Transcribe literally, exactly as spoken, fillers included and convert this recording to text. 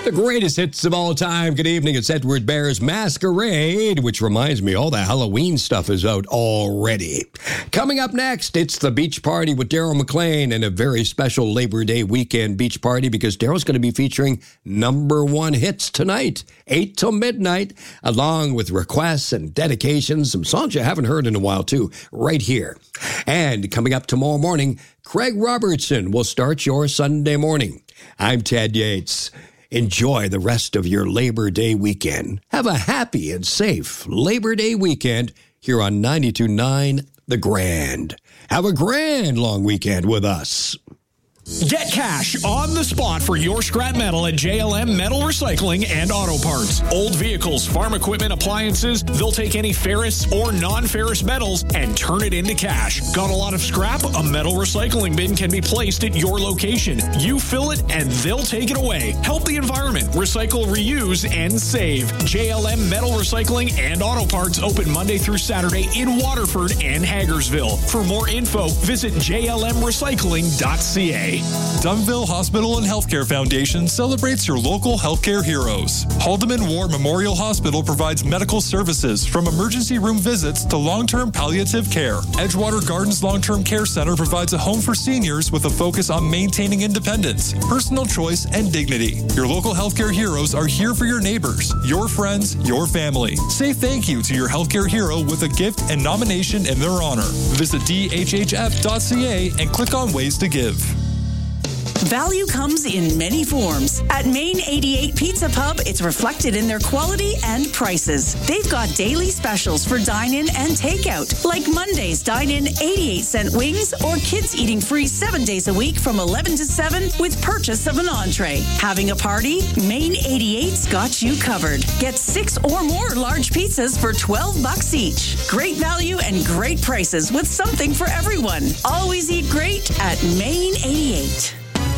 The greatest hits of all time. Good evening. It's Edward Bear's Masquerade, which reminds me all the Halloween stuff is out already. Coming up next, it's the beach party with Daryl McLean and a very special Labor Day weekend beach party because Daryl's going to be featuring number one hits tonight, eight till midnight, along with requests and dedications, some songs you haven't heard in a while too, right here. And coming up tomorrow morning, Craig Robertson will start your Sunday morning. I'm Ted Yates. Enjoy the rest of your Labor Day weekend. Have a happy and safe Labor Day weekend here on ninety-two point nine The Grand. Have a grand long weekend with us. Get cash on the spot for your scrap metal at J L M Metal Recycling and Auto Parts. Old vehicles, farm equipment, appliances, they'll take any ferrous or non-ferrous metals and turn it into cash. Got a lot of scrap? A metal recycling bin can be placed at your location. You fill it and they'll take it away. Help the environment. Recycle, reuse, and save. J L M Metal Recycling and Auto Parts open Monday through Saturday in Waterford and Hagersville. For more info, visit J L M recycling dot c a. Dunville Hospital and Healthcare Foundation celebrates your local healthcare heroes. Haldeman War Memorial Hospital provides medical services from emergency room visits to long-term palliative care. Edgewater Gardens Long-Term Care Center provides a home for seniors with a focus on maintaining independence, personal choice, and dignity. Your local healthcare heroes are here for your neighbors, your friends, your family. Say thank you to your healthcare hero with a gift and nomination in their honor. Visit d h h f dot c a and click on ways to give. Value comes in many forms. At Main eighty-eight Pizza Pub, it's reflected in their quality and prices. They've got daily specials for dine-in and takeout, like Monday's dine-in eighty-eight cent wings or kids eating free seven days a week from eleven to seven with purchase of an entree. Having a party? Main eighty-eight's got you covered. Get six or more large pizzas for twelve bucks each. Great value and great prices with something for everyone. Always eat great at Main eighty-eight.